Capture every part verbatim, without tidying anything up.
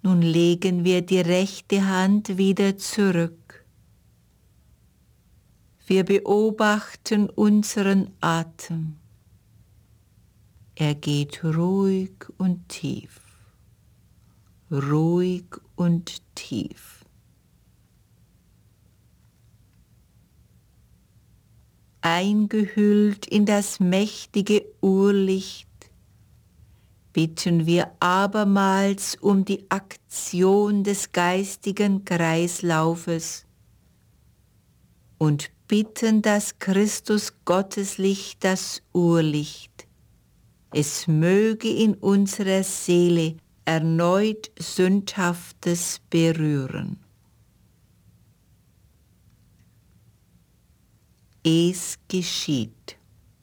Nun legen wir die rechte Hand wieder zurück. Wir beobachten unseren Atem. Er geht ruhig und tief, ruhig und tief. Eingehüllt in das mächtige Urlicht bitten wir abermals um die Aktion des geistigen Kreislaufes und bitten das Christus-Gotteslicht, das Urlicht, es möge in unserer Seele erneut Sündhaftes berühren. Es geschieht.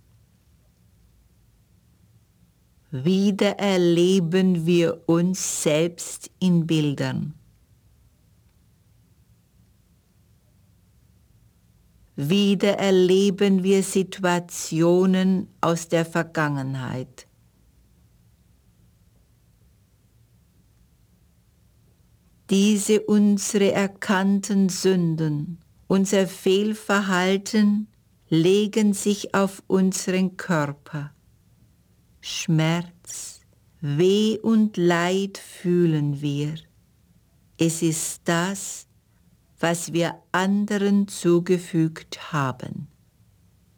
Wieder erleben wir uns selbst in Bildern. Wieder erleben wir Situationen aus der Vergangenheit. Diese unsere erkannten Sünden, unser Fehlverhalten legen sich auf unseren Körper. Schmerz, Weh und Leid fühlen wir. Es ist das, was wir anderen zugefügt haben.